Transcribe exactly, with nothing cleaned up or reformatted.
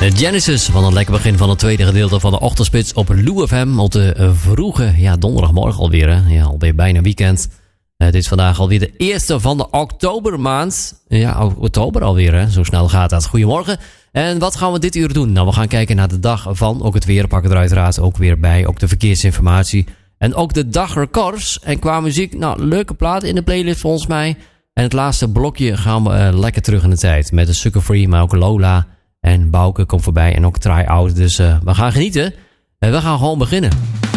De Genesis van een lekker begin van het tweede gedeelte van de ochtendspits op Lou F M op de uh, vroege ja, donderdagmorgen alweer. Hè? Ja, alweer bijna weekend. Uh, dit is vandaag alweer de eerste van de oktobermaand. Ja, oktober alweer, hè? Zo snel gaat dat. Goedemorgen. En wat gaan we dit uur doen? Nou, we gaan kijken naar de dag van. Ook het weer pakken er uiteraard ook weer bij. Ook de verkeersinformatie. En ook de dagrecords. En qua muziek, nou, leuke platen in de playlist volgens mij. En het laatste blokje gaan we uh, lekker terug in de tijd. Met de Sugar Free, maar ook Lola. En Bouke komt voorbij en ook Try Out. Dus uh, we gaan genieten. En we gaan gewoon beginnen.